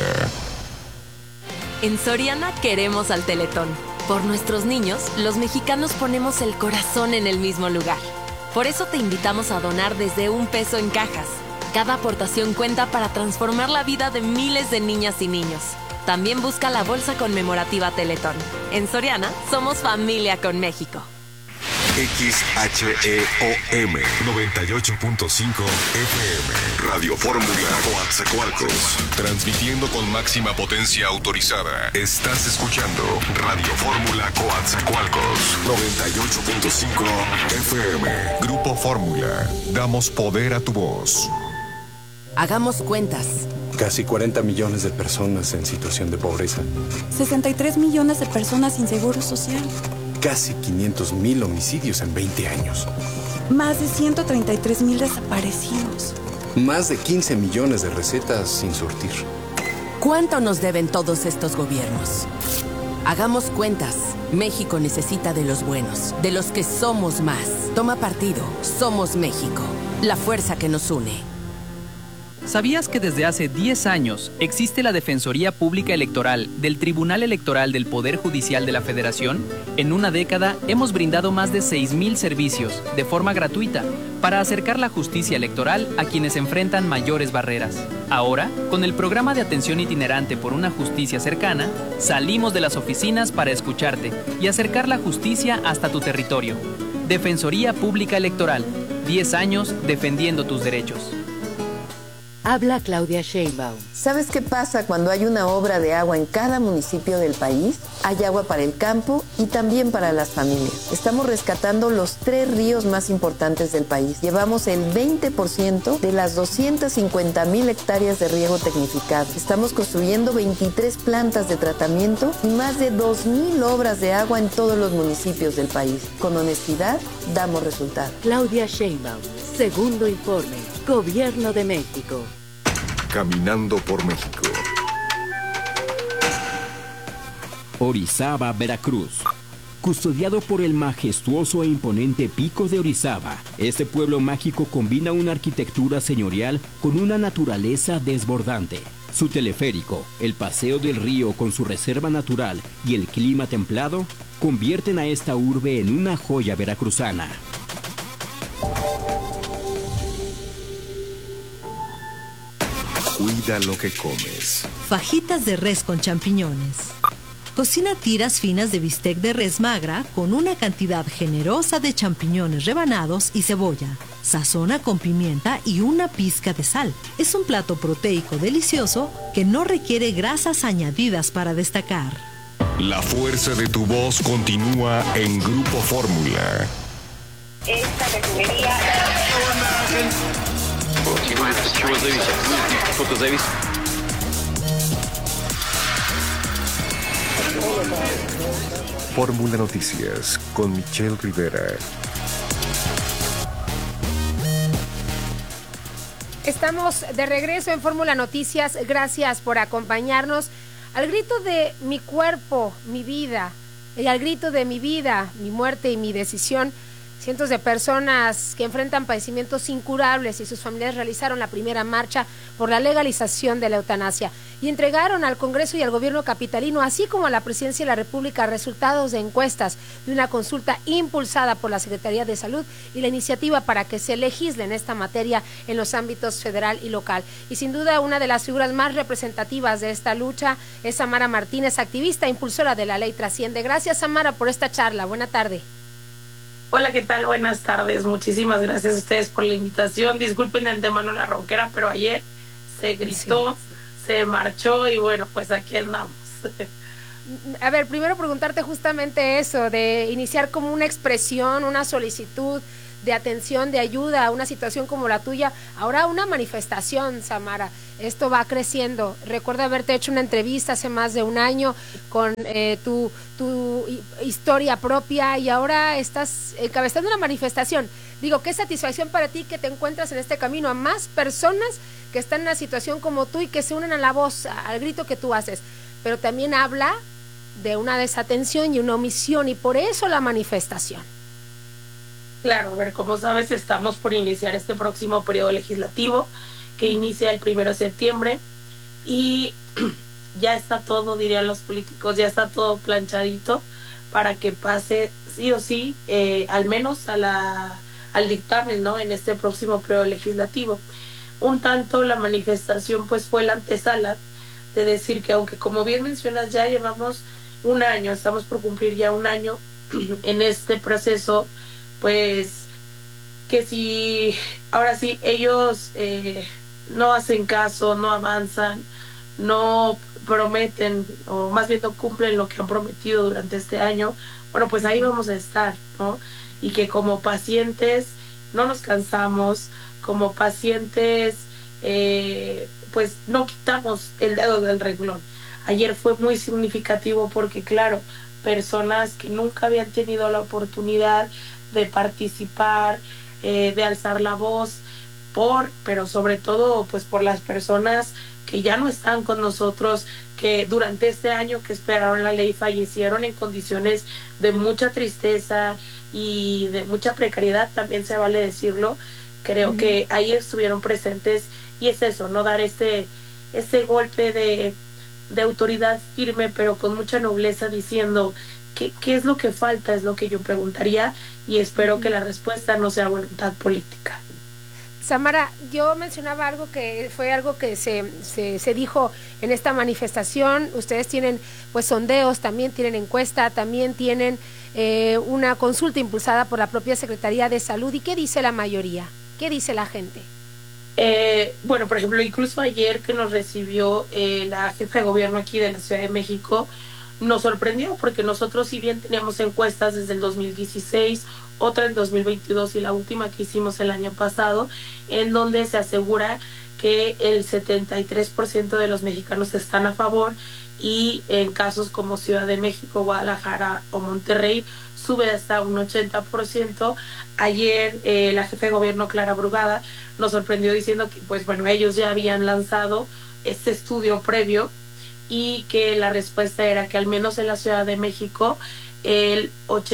En Soriana queremos al Teletón. Por nuestros niños, los mexicanos ponemos el corazón en el mismo lugar. Por eso te invitamos a donar desde $1 en cajas. Cada aportación cuenta para transformar la vida de miles de niñas y niños. También busca la bolsa conmemorativa Teletón. En Soriana, somos familia con México. XHEOM 98.5 FM Radio Fórmula Coatzacoalcos, transmitiendo con máxima potencia autorizada. Estás escuchando Radio Fórmula Coatzacoalcos 98.5 FM. Grupo Fórmula, damos poder a tu voz. Hagamos cuentas. Casi 40 millones de personas en situación de pobreza. 63 millones de personas sin seguro social. Casi 500,000 homicidios en 20 años. Más de 133,000 desaparecidos. Más de 15 millones de recetas sin surtir. ¿Cuánto nos deben todos estos gobiernos? Hagamos cuentas. México necesita de los buenos, de los que somos más. Toma partido. Somos México. La fuerza que nos une. ¿Sabías que desde hace 10 años existe la Defensoría Pública Electoral del Tribunal Electoral del Poder Judicial de la Federación? En una década hemos brindado más de 6,000 servicios de forma gratuita para acercar la justicia electoral a quienes enfrentan mayores barreras. Ahora, con el programa de atención itinerante por una justicia cercana, salimos de las oficinas para escucharte y acercar la justicia hasta tu territorio. Defensoría Pública Electoral, 10 años defendiendo tus derechos. Habla Claudia Sheinbaum. ¿Sabes qué pasa cuando hay una obra de agua en cada municipio del país? Hay agua para el campo y también para las familias. Estamos rescatando los 3 ríos más importantes del país. Llevamos el 20% de las 250,000 hectáreas de riego tecnificado. Estamos construyendo 23 plantas de tratamiento y más de 2,000 obras de agua en todos los municipios del país. Con honestidad, damos resultados. Claudia Sheinbaum, segundo informe. Gobierno de México. Caminando por México. Orizaba, Veracruz. Custodiado por el majestuoso e imponente Pico de Orizaba, este pueblo mágico combina una arquitectura señorial con una naturaleza desbordante. Su teleférico, el paseo del río con su reserva natural y el clima templado convierten a esta urbe en una joya veracruzana. Cuida lo que comes. Fajitas de res con champiñones. Cocina tiras finas de bistec de res magra con una cantidad generosa de champiñones rebanados y cebolla. Sazona con pimienta y una pizca de sal. Es un plato proteico delicioso que no requiere grasas añadidas para destacar. La fuerza de tu voz continúa en Grupo Fórmula. Esta refinería... Fórmula Noticias con Michelle Rivera. Estamos de regreso en Fórmula Noticias. Gracias por acompañarnos. Al grito de mi cuerpo, mi vida, y al grito de mi vida, mi muerte y mi decisión, cientos de personas que enfrentan padecimientos incurables y sus familiares realizaron la primera marcha por la legalización de la eutanasia y entregaron al Congreso y al gobierno capitalino, así como a la Presidencia de la República, resultados de encuestas de una consulta impulsada por la Secretaría de Salud y la iniciativa para que se legisle en esta materia en los ámbitos federal y local. Y sin duda una de las figuras más representativas de esta lucha es Samara Martínez, activista e impulsora de la Ley Trasciende. Gracias, Samara, por esta charla. Buena tarde. Hola, ¿qué tal? Buenas tardes. Muchísimas gracias a ustedes por la invitación. Disculpen de antemano la ronquera, pero ayer se gritó, se marchó y bueno, pues aquí andamos. A ver, primero preguntarte justamente eso, de iniciar como una expresión, una solicitud de atención, de ayuda a una situación como la tuya, ahora una manifestación, Samara. Esto va creciendo. Recuerdo haberte hecho una entrevista hace más de un año con tu historia propia y ahora estás encabezando una manifestación. Digo, qué satisfacción para ti que te encuentras en este camino a más personas que están en una situación como tú y que se unen a la voz, al grito que tú haces. Pero también habla de una desatención y una omisión, y por eso la manifestación. Claro, a ver, como sabes, estamos por iniciar este próximo periodo legislativo que inicia el 1 de septiembre y ya está todo, dirían los políticos, ya está todo planchadito para que pase sí o sí, al menos al dictamen, ¿no? En este próximo periodo legislativo. Un tanto la manifestación pues fue la antesala de decir que, aunque como bien mencionas ya llevamos un año, estamos por cumplir ya un año en este proceso, pues que si ahora sí ellos no hacen caso, no avanzan, no prometen, o más bien no cumplen lo que han prometido durante este año, bueno, pues ahí vamos a estar, ¿no? Y que como pacientes no nos cansamos, como pacientes pues no quitamos el dedo del renglón. Ayer fue muy significativo porque, claro, personas que nunca habían tenido la oportunidad de participar, de alzar la voz, pero sobre todo pues por las personas que ya no están con nosotros, que durante este año que esperaron la ley fallecieron en condiciones de mucha tristeza y de mucha precariedad, también se vale decirlo. Creo que ahí estuvieron presentes, y es eso, no dar ese golpe de autoridad firme, pero con mucha nobleza, diciendo ¿qué es lo que falta? Es lo que yo preguntaría, y espero que la respuesta no sea voluntad política. Samara, yo mencionaba algo que fue algo que se dijo en esta manifestación. Ustedes tienen pues sondeos, también tienen encuesta, también tienen una consulta impulsada por la propia Secretaría de Salud. ¿Y qué dice la mayoría? ¿Qué dice la gente? Bueno, por ejemplo, incluso ayer que nos recibió la jefa de gobierno aquí de la Ciudad de México, nos sorprendió, porque nosotros, si bien teníamos encuestas desde el 2016, otra en 2022 y la última que hicimos el año pasado, en donde se asegura que el 73% de los mexicanos están a favor, y en casos como Ciudad de México, Guadalajara o Monterrey sube hasta un 80%. Ayer la jefa de gobierno, Clara Brugada, nos sorprendió diciendo que pues bueno, ellos ya habían lanzado este estudio previo y que la respuesta era que al menos en la Ciudad de México el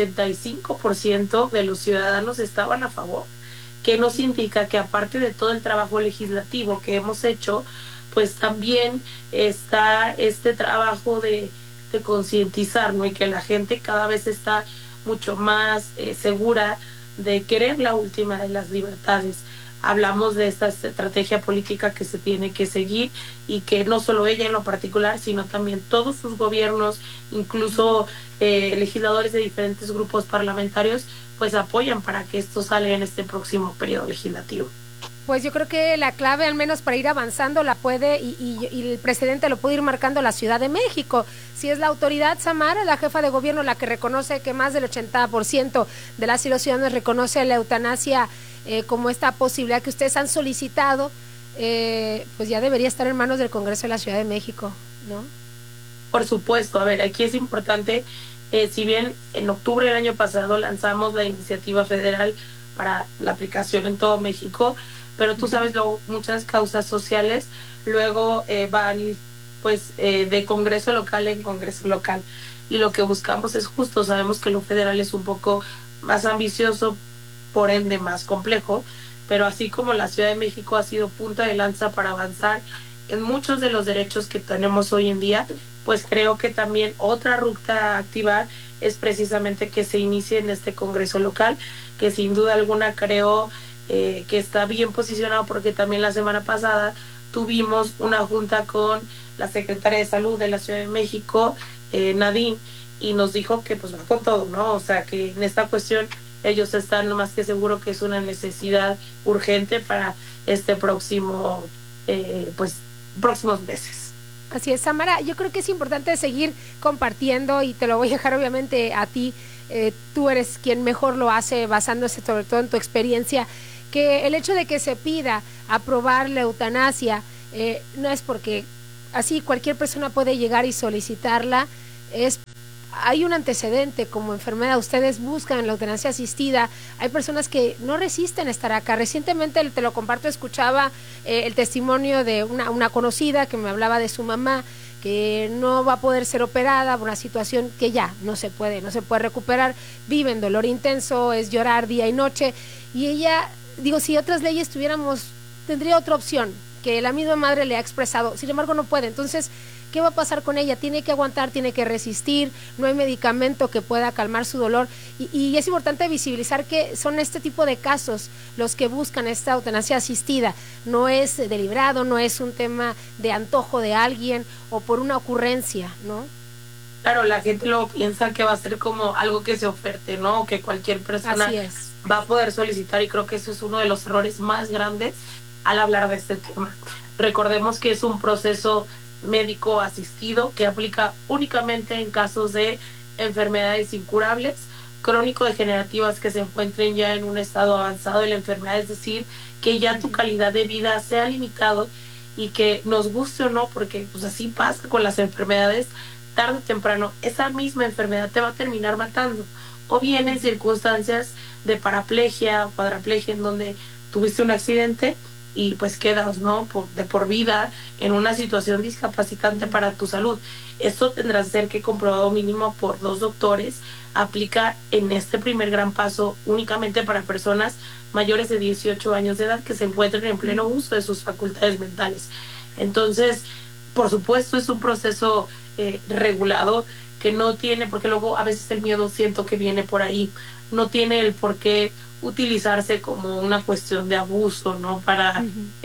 85% de los ciudadanos estaban a favor, que nos indica que aparte de todo el trabajo legislativo que hemos hecho, pues también está este trabajo de concientizar, ¿no? Y que la gente cada vez está mucho más segura de querer la última de las libertades. Hablamos de esta estrategia política que se tiene que seguir, y que no solo ella en lo particular, sino también todos sus gobiernos, incluso legisladores de diferentes grupos parlamentarios, pues apoyan para que esto salga en este próximo periodo legislativo. Pues yo creo que la clave, al menos para ir avanzando, la puede, y el presidente lo puede ir marcando, la Ciudad de México. Si es la autoridad, Samara, la jefa de gobierno, la que reconoce que más del 80% de las y los ciudadanos reconoce la eutanasia como esta posibilidad que ustedes han solicitado, pues ya debería estar en manos del Congreso de la Ciudad de México, ¿no? Por supuesto. A ver, aquí es importante, si bien en octubre del año pasado lanzamos la iniciativa federal para la aplicación en todo México, pero tú sabes, luego muchas causas sociales luego van pues de Congreso local en Congreso local, y lo que buscamos es justo, sabemos que lo federal es un poco más ambicioso, por ende más complejo, pero así como la Ciudad de México ha sido punta de lanza para avanzar en muchos de los derechos que tenemos hoy en día, pues creo que también otra ruta a activar es precisamente que se inicie en este Congreso local, que sin duda alguna creo que está bien posicionado, porque también la semana pasada tuvimos una junta con la secretaria de Salud de la Ciudad de México, Nadine, y nos dijo que pues va con todo, ¿no? O sea, que en esta cuestión ellos están más que seguro que es una necesidad urgente para este próximo, próximos meses. Así es, Samara, yo creo que es importante seguir compartiendo, y te lo voy a dejar obviamente a ti, tú eres quien mejor lo hace, basándose sobre todo en tu experiencia, que el hecho de que se pida aprobar la eutanasia no es porque así cualquier persona puede llegar y solicitarla, hay un antecedente como enfermedad. Ustedes buscan la eutanasia asistida, hay personas que no resisten estar acá. Recientemente, te lo comparto, escuchaba el testimonio de una conocida que me hablaba de su mamá, que no va a poder ser operada por una situación que ya no se puede recuperar, vive en dolor intenso, es llorar día y noche, y ella, si otras leyes tendría otra opción, que la misma madre le ha expresado, sin embargo no puede. Entonces, ¿qué va a pasar con ella? Tiene que aguantar, tiene que resistir, no hay medicamento que pueda calmar su dolor, y es importante visibilizar que son este tipo de casos los que buscan esta eutanasia asistida. No es deliberado, no es un tema de antojo de alguien o por una ocurrencia, ¿no? Claro, la gente luego piensa que va a ser como algo que se oferte, ¿no? Que cualquier persona va a poder solicitar, y creo que eso es uno de los errores más grandes al hablar de este tema. Recordemos que es un proceso médico asistido que aplica únicamente en casos de enfermedades incurables, crónico-degenerativas que se encuentren ya en un estado avanzado de la enfermedad, es decir, que ya tu calidad de vida se ha limitado, y que nos guste o no, porque pues así pasa con las enfermedades, tarde o temprano esa misma enfermedad te va a terminar matando, o bien en circunstancias de paraplegia o cuadraplegia en donde tuviste un accidente y pues quedas, ¿no?, de por vida en una situación discapacitante para tu salud. Esto tendrá que ser que comprobado mínimo por 2 doctores. Aplica en este primer gran paso únicamente para personas mayores de 18 años de edad que se encuentren en pleno uso de sus facultades mentales. Entonces, por supuesto, es un proceso regulado que no tiene, porque luego a veces el miedo siento que viene por ahí, no tiene el por qué utilizarse como una cuestión de abuso, ¿no? Para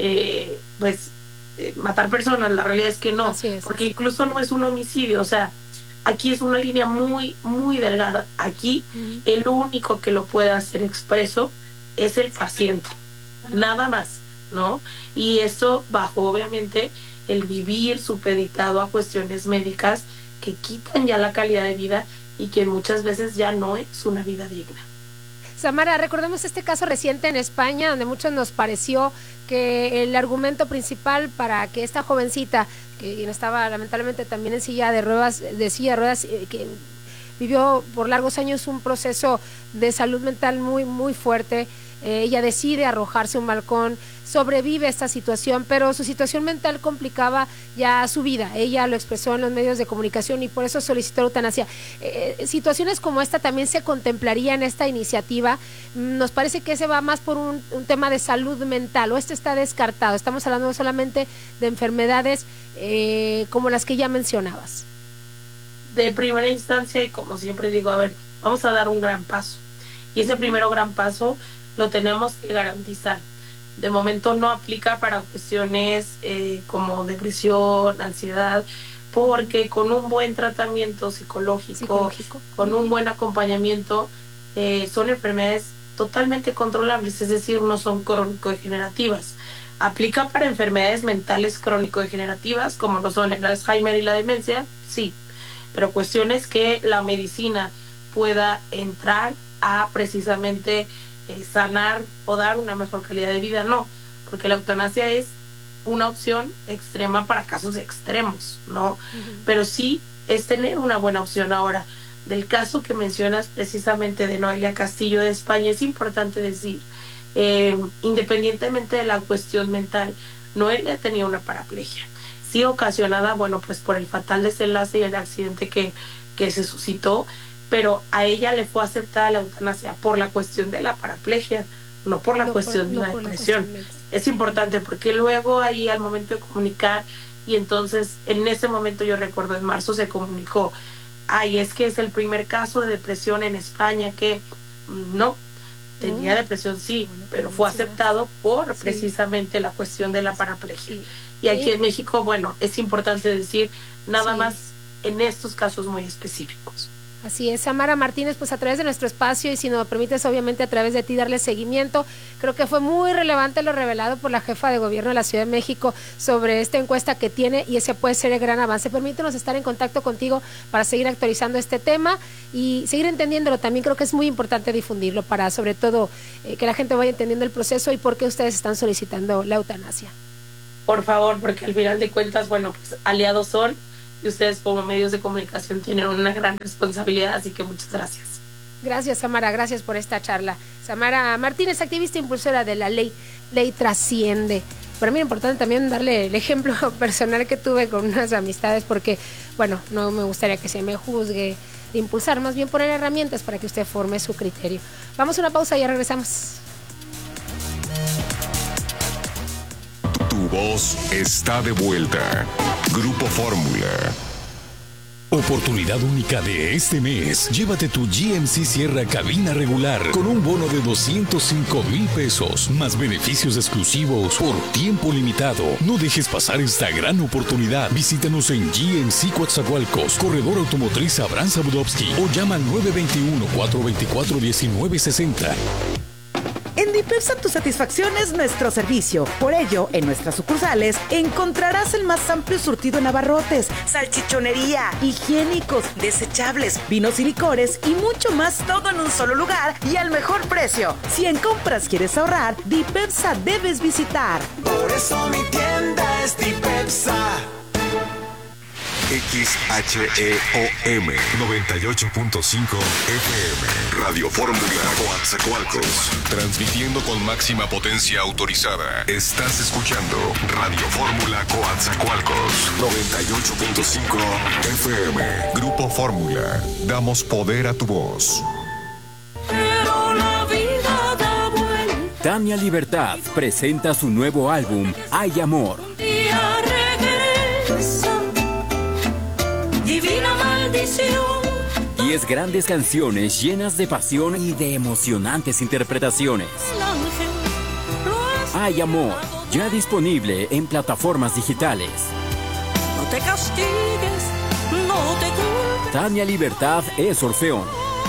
matar personas. La realidad es que no, porque incluso no es un homicidio. O sea, aquí es una línea muy, muy delgada. Aquí el único que lo puede hacer expreso es el paciente, nada más, ¿no? Y eso bajo, obviamente, el vivir supeditado a cuestiones médicas que quitan ya la calidad de vida y que muchas veces ya no es una vida digna. Samara, recordemos este caso reciente en España, donde muchos nos pareció que el argumento principal para que esta jovencita, que estaba lamentablemente también en silla de ruedas, que vivió por largos años un proceso de salud mental muy, muy fuerte, ella decide arrojarse a un balcón, sobrevive a esta situación, pero su situación mental complicaba ya su vida. Ella lo expresó en los medios de comunicación y por eso solicitó eutanasia. Situaciones como esta también se contemplaría en esta iniciativa. Nos parece que ese va más por un tema de salud mental, o este está descartado. Estamos hablando solamente de enfermedades como las que ya mencionabas. De primera instancia, y como siempre digo, vamos a dar un gran paso. Y ese primero gran paso lo tenemos que garantizar. De momento no aplica para cuestiones como depresión, ansiedad, porque con un buen tratamiento psicológico. Con un buen acompañamiento, son enfermedades totalmente controlables, es decir, no son crónico-degenerativas. Aplica para enfermedades mentales crónico-degenerativas, como lo son el Alzheimer y la demencia, sí, pero cuestiones que la medicina pueda entrar a precisamente sanar o dar una mejor calidad de vida, no, porque la eutanasia es una opción extrema para casos extremos, ¿no? Pero sí es tener una buena opción. Ahora, del caso que mencionas precisamente de Noelia Castillo de España, es importante decir, independientemente de la cuestión mental, Noelia tenía una paraplegia, sí ocasionada, bueno, pues por el fatal desenlace y el accidente que se suscitó, pero a ella le fue aceptada la eutanasia por la cuestión de la paraplegia, no por la cuestión de la depresión. Es importante porque luego ahí al momento de comunicar, y entonces en ese momento yo recuerdo en marzo se comunicó, es que es el primer caso de depresión en España, que no, tenía depresión sí, pero fue aceptado por precisamente la cuestión de la paraplegia. Y aquí en México, bueno, es importante decir nada más en estos casos muy específicos. Así es, Samara Martínez, pues a través de nuestro espacio, y si nos permites obviamente a través de ti darle seguimiento, creo que fue muy relevante lo revelado por la jefa de gobierno de la Ciudad de México sobre esta encuesta que tiene, y ese puede ser el gran avance. Permítanos estar en contacto contigo para seguir actualizando este tema y seguir entendiéndolo. También creo que es muy importante difundirlo para sobre todo que la gente vaya entendiendo el proceso y por qué ustedes están solicitando la eutanasia. Por favor, porque al final de cuentas, bueno, pues aliados son, y ustedes como medios de comunicación tienen una gran responsabilidad, así que muchas gracias. Gracias, Samara, gracias por esta charla. Samara Martínez, activista impulsora de la ley Trasciende. Para mí es importante también darle el ejemplo personal que tuve con unas amistades, porque, bueno, no me gustaría que se me juzgue de impulsar, más bien poner herramientas para que usted forme su criterio. Vamos a una pausa y ya regresamos. Tu voz está de vuelta. Grupo Fórmula. Oportunidad única de este mes. Llévate tu GMC Sierra cabina regular con un bono de 205,000 pesos, más beneficios exclusivos por tiempo limitado. No dejes pasar esta gran oportunidad. Visítanos en GMC Coatzacoalcos, Corredor Automotriz Abraham Zabudowski, o llama al 921-424-1960. En Dipepsa tu satisfacción es nuestro servicio. Por ello, en nuestras sucursales encontrarás el más amplio surtido en abarrotes, salchichonería, higiénicos, desechables, vinos y licores y mucho más, todo en un solo lugar y al mejor precio. Si en compras quieres ahorrar, Dipepsa debes visitar. Por eso mi tienda es Dipepsa. XHEOM 98.5 FM Radio Fórmula Coatzacoalcos, transmitiendo con máxima potencia autorizada. Estás escuchando Radio Fórmula Coatzacoalcos 98.5 FM. Grupo Fórmula, damos poder a tu voz. Pero la vida da vuelta. Tania Libertad presenta su nuevo álbum Hay Amor. Un día regresa. Divina maldición. 10 grandes canciones llenas de pasión y de emocionantes interpretaciones. Hay Amor, ya disponible en plataformas digitales. No te castigues, no te culpes. Tania Libertad es Orfeón.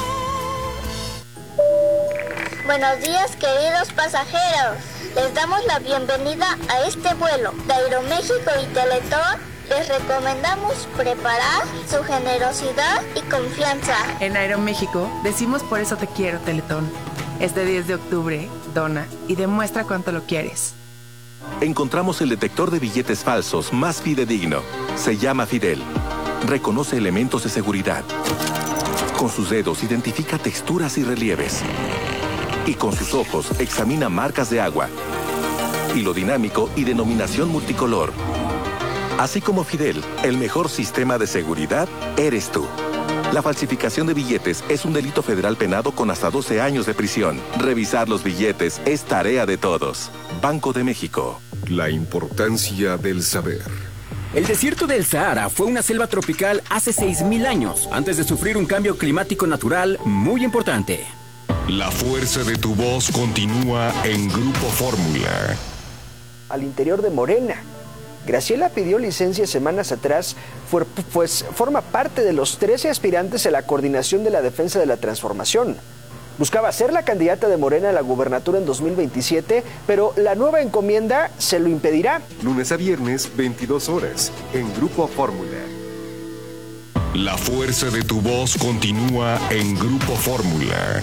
Buenos días, queridos pasajeros. Les damos la bienvenida a este vuelo de Aeroméxico y Teletón. Les recomendamos preparar su generosidad y confianza. En Aeroméxico decimos por eso te quiero, Teletón. Este 10 de octubre, dona y demuestra cuánto lo quieres. Encontramos el detector de billetes falsos más fidedigno. Se llama Fidel. Reconoce elementos de seguridad. Con sus dedos identifica texturas y relieves. Y con sus ojos examina marcas de agua. Hilo dinámico y denominación multicolor. Así como Fidel, el mejor sistema de seguridad eres tú. La falsificación de billetes es un delito federal penado con hasta 12 años de prisión. Revisar los billetes es tarea de todos. Banco de México. La importancia del saber. El desierto del Sahara fue una selva tropical hace 6,000 años, antes de sufrir un cambio climático natural muy importante. La fuerza de tu voz continúa en Grupo Fórmula. Al interior de Morena. Graciela pidió licencia semanas atrás, pues forma parte de los 13 aspirantes a la coordinación de la defensa de la transformación. Buscaba ser la candidata de Morena a la gubernatura en 2027, pero la nueva encomienda se lo impedirá. Lunes a viernes, 22 horas, en Grupo Fórmula. La fuerza de tu voz continúa en Grupo Fórmula.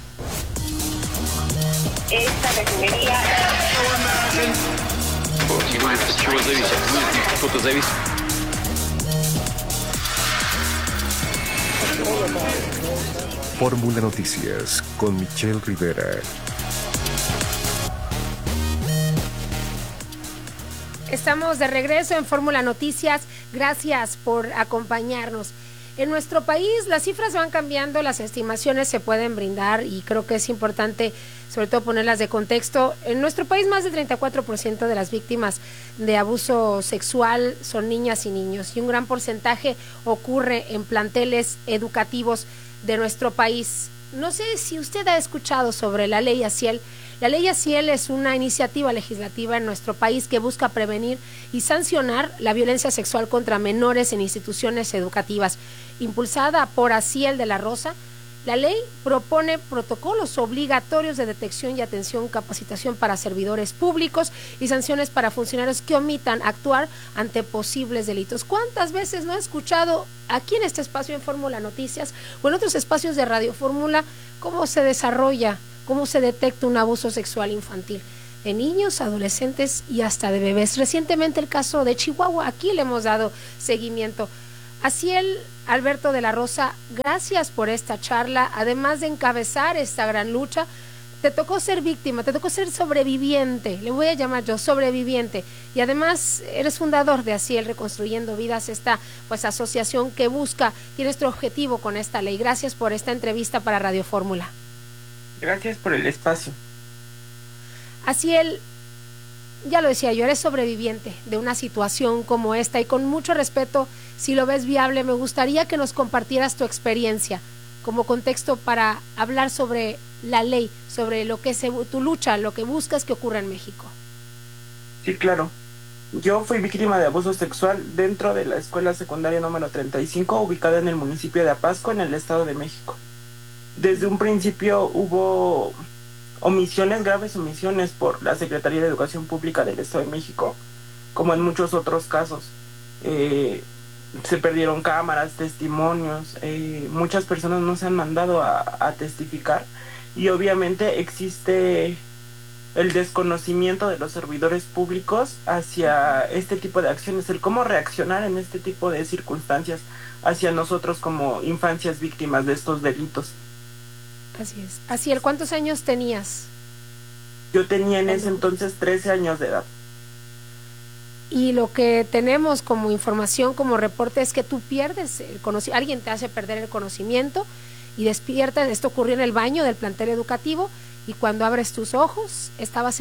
Esta refinería... Fórmula Noticias con Michelle Rivera. Estamos de regreso en Fórmula Noticias. Gracias por acompañarnos. En nuestro país las cifras van cambiando, las estimaciones se pueden brindar y creo que es importante sobre todo ponerlas de contexto. En nuestro país más del 34% de las víctimas de abuso sexual son niñas y niños y un gran porcentaje ocurre en planteles educativos de nuestro país. No sé si usted ha escuchado sobre la Ley Aziel. La Ley Aziel es una iniciativa legislativa en nuestro país que busca prevenir y sancionar la violencia sexual contra menores en instituciones educativas. Impulsada por Aziel de la Rosa, la ley propone protocolos obligatorios de detección y atención, capacitación para servidores públicos y sanciones para funcionarios que omitan actuar ante posibles delitos. ¿Cuántas veces no he escuchado aquí en este espacio en Fórmula Noticias o en otros espacios de Radio Fórmula cómo se desarrolla, cómo se detecta un abuso sexual infantil de niños, adolescentes y hasta de bebés? Recientemente el caso de Chihuahua, aquí le hemos dado seguimiento. Aziel Alberto de la Rosa, gracias por esta charla, además de encabezar esta gran lucha. te tocó ser víctima, te tocó ser sobreviviente, le voy a llamar yo sobreviviente, y además eres fundador de Así el Reconstruyendo Vidas, esta pues asociación que busca, tiene este objetivo con esta ley. Gracias por esta entrevista para Radio Fórmula. Gracias por el espacio. Así ya lo decía yo, eres sobreviviente de una situación como esta, y con mucho respeto, si lo ves viable, me gustaría que nos compartieras tu experiencia como contexto para hablar sobre la ley, sobre lo que es tu lucha, lo que buscas que ocurra en México. Sí, claro. Yo fui víctima de abuso sexual dentro de la escuela secundaria número 35, ubicada en el municipio de Apasco, en el Estado de México. Desde un principio hubo graves omisiones por la Secretaría de Educación Pública del Estado de México, como en muchos otros casos. Se perdieron cámaras, testimonios, muchas personas no se han mandado a testificar, y obviamente existe el desconocimiento de los servidores públicos hacia este tipo de acciones, el cómo reaccionar en este tipo de circunstancias hacia nosotros como infancias víctimas de estos delitos. Así es. Asiel, ¿cuántos años tenías? Yo tenía en ese entonces 13 años de edad. Y lo que tenemos como información, como reporte, es que tú pierdes el conocimiento, alguien te hace perder el conocimiento y despiertas. Esto ocurrió en el baño del plantel educativo, y cuando abres tus ojos estabas en